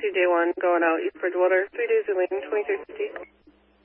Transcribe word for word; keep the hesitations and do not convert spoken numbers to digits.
J one going out East Bridgewater, three days in lane, twenty-three fifty.